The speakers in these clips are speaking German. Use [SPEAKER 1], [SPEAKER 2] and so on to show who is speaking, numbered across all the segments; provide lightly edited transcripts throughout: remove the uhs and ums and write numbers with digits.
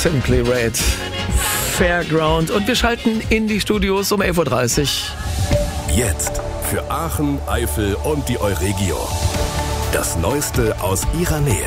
[SPEAKER 1] Simply Red, Fairground. Und wir schalten in die Studios um 11.30 Uhr.
[SPEAKER 2] Jetzt für Aachen, Eifel und die Euregio. Das Neueste aus ihrer Nähe.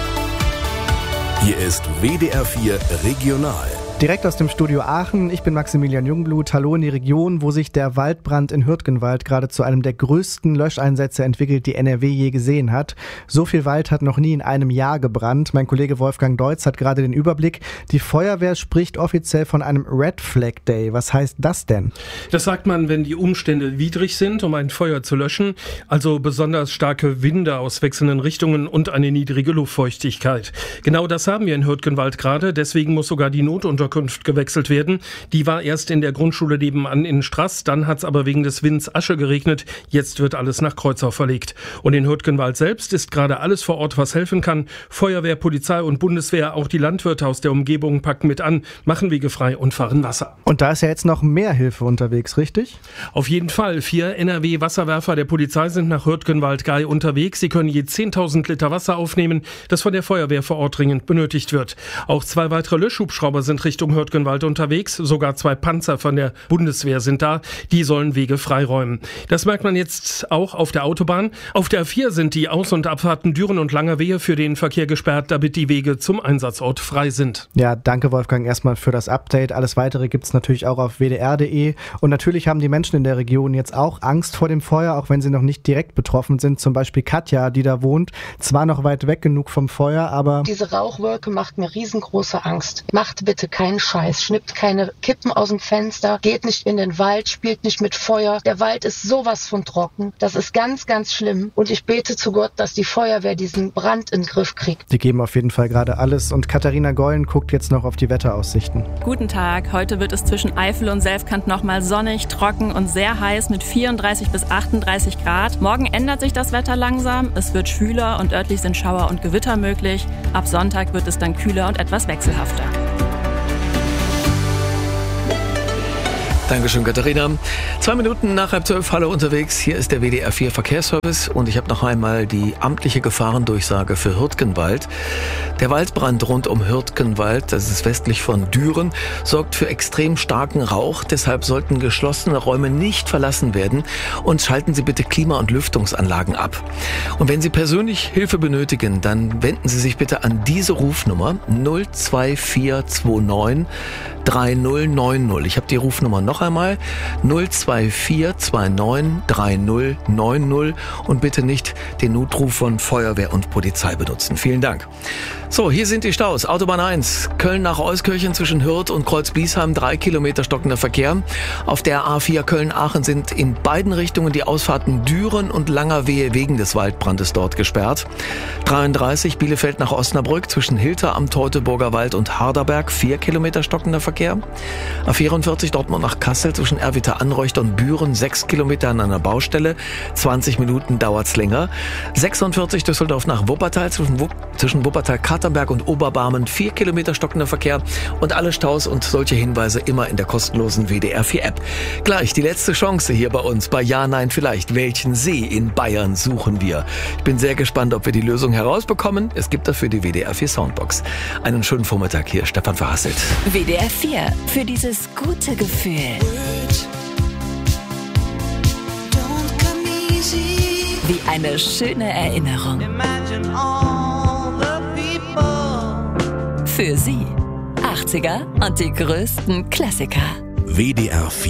[SPEAKER 2] Hier ist WDR 4 Regional.
[SPEAKER 3] Direkt aus dem Studio Aachen, ich bin Maximilian Jungblut. Hallo in die Region, wo sich der Waldbrand in Hürtgenwald gerade zu einem der größten Löscheinsätze entwickelt, die NRW je gesehen hat. So viel Wald hat noch nie in einem Jahr gebrannt. Mein Kollege Wolfgang Deutz hat gerade den Überblick. Die Feuerwehr spricht offiziell von einem Red Flag Day. Was heißt das denn?
[SPEAKER 4] Das sagt man, wenn die Umstände widrig sind, um ein Feuer zu löschen. Also besonders starke Winde aus wechselnden Richtungen und eine niedrige Luftfeuchtigkeit. Genau das haben wir in Hürtgenwald gerade. Deswegen muss sogar die Notunterkunft gewechselt werden. Die war erst in der Grundschule nebenan in Straß, dann hat es aber wegen des Winds Asche geregnet. Jetzt wird alles nach Kreuzau verlegt. Und in Hürtgenwald selbst ist gerade alles vor Ort, was helfen kann. Feuerwehr, Polizei und Bundeswehr, auch die Landwirte aus der Umgebung packen mit an, machen Wege frei und fahren Wasser.
[SPEAKER 3] Und da ist ja jetzt noch mehr Hilfe unterwegs, richtig?
[SPEAKER 4] Auf jeden Fall. 4 NRW-Wasserwerfer der Polizei sind nach Hürtgenwald-Gei unterwegs. Sie können je 10.000 Liter Wasser aufnehmen, das von der Feuerwehr vor Ort dringend benötigt wird. Auch 2 weitere Löschhubschrauber sind Richtung Hürtgenwald unterwegs. Sogar 2 Panzer von der Bundeswehr sind da. Die sollen Wege freiräumen. Das merkt man jetzt auch auf der Autobahn. Auf der A4 sind die Aus- und Abfahrten Düren und Langerwehe für den Verkehr gesperrt, damit die Wege zum Einsatzort frei sind.
[SPEAKER 3] Ja, danke Wolfgang erstmal für das Update. Alles Weitere gibt es natürlich auch auf wdr.de. Und natürlich haben die Menschen in der Region jetzt auch Angst vor dem Feuer, auch wenn sie noch nicht direkt betroffen sind. Zum Beispiel Katja, die da wohnt. Zwar noch weit weg genug vom Feuer, aber...
[SPEAKER 5] Diese Rauchwolke macht mir riesengroße Angst. Macht bitte keinen Scheiß. Schnippt keine Kippen aus dem Fenster. Geht nicht in den Wald. Spielt nicht mit Feuer. Der Wald ist sowas von trocken. Das ist ganz, ganz schlimm. Und ich bete zu Gott, dass die Feuerwehr diesen Brand in den Griff kriegt.
[SPEAKER 3] Die geben auf jeden Fall gerade alles. Und Katharina Gollen guckt jetzt noch auf die Wetteraussichten.
[SPEAKER 6] Guten Tag. Heute wird es zwischen Eifel und Selfkant nochmal sonnig, trocken und sehr heiß mit 34 bis 38 Grad. Morgen ändert sich das Wetter langsam. Es wird schwüler und örtlich sind Schauer und Gewitter möglich. Ab Sonntag wird es dann kühler und etwas wechselhafter.
[SPEAKER 1] Dankeschön, Katharina. 2 Minuten nach 11:30, Halle unterwegs. Hier ist der WDR 4 Verkehrsservice und ich habe noch einmal die amtliche Gefahrendurchsage für Hürtgenwald. Der Waldbrand rund um Hürtgenwald, das ist westlich von Düren, sorgt für extrem starken Rauch. Deshalb sollten geschlossene Räume nicht verlassen werden und schalten Sie bitte Klima- und Lüftungsanlagen ab. Und wenn Sie persönlich Hilfe benötigen, dann wenden Sie sich bitte an diese Rufnummer 02429 3090. Ich habe die Rufnummer noch einmal 02429 3090 und bitte nicht den Notruf von Feuerwehr und Polizei benutzen. Vielen Dank. So, hier sind die Staus. Autobahn 1, Köln nach Euskirchen zwischen Hürth und Kreuzbliesheim, 3 Kilometer stockender Verkehr. Auf der A4 Köln-Aachen sind in beiden Richtungen die Ausfahrten Düren und Langerwehe wegen des Waldbrandes dort gesperrt. 33 Bielefeld nach Osnabrück zwischen Hilter am Teutoburger Wald und Harderberg, 4 Kilometer stockender Verkehr. A44 Dortmund nach Kassel zwischen Erwitter-Anreuchter und Büren, 6 Kilometer an einer Baustelle, 20 Minuten dauert's länger. 46 Düsseldorf nach Wuppertal zwischen Wuppertal-Katernberg und Oberbarmen, 4 Kilometer stockender Verkehr und alle Staus und solche Hinweise immer in der kostenlosen WDR 4 App. Gleich die letzte Chance hier bei uns bei Ja, Nein, Vielleicht. Welchen See in Bayern suchen wir? Ich bin sehr gespannt, ob wir die Lösung herausbekommen. Es gibt dafür die WDR 4 Soundbox. Einen schönen Vormittag hier, Stefan Verhasselt.
[SPEAKER 7] WDR 4 für dieses gute Gefühl. Wie eine schöne Erinnerung. Für Sie 80er und die größten Klassiker.
[SPEAKER 2] WDR 4